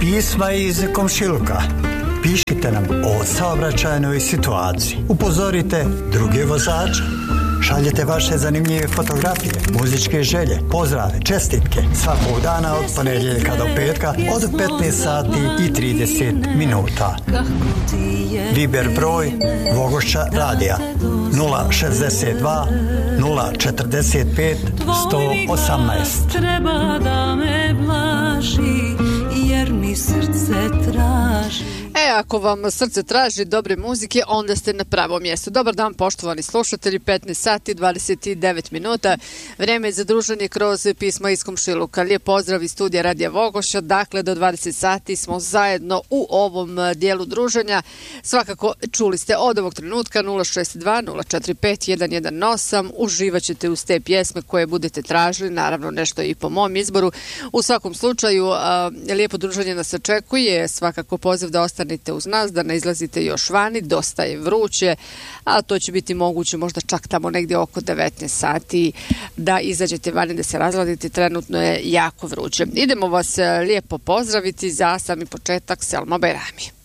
Pisma iz komšiluka. Pišite nam o saobraćajnoj situaciji. Upozorite druge vozače. Šaljete vaše zanimljive fotografije, muzičke želje, pozdrave, čestitke svakog dana od ponedjeljka do petka od 15 sati i 30 minuta. Viber broj Vogošća radija 062 045 118. Treba da me blaži jer mi srce traži. Ako vam srce traži dobre muzike, onda ste na pravom mjestu. Dobar dan, poštovani slušatelji, 15 sati 29 minuta. Vrijeme je za druženje kroz pisma iz komšiluka. Lijep pozdrav iz studija Radija Vogošća. Dakle, do 20 sati smo zajedno u ovom dijelu druženja. Svakako, čuli ste od ovog trenutka 062 045 118. Uživat ćete uz te pjesme koje budete tražili. Naravno, nešto i po mom izboru. U svakom slučaju, lijepo druženje nas očekuje. Svakako poziv da ostanete uz nas, da ne izlazite još vani, dosta je vruće, a to će biti moguće možda čak tamo negdje oko 19 sati da izađete vani, da se razladite, trenutno je jako vruće. Idemo vas lijepo pozdraviti za sami početak Selma Bajrami.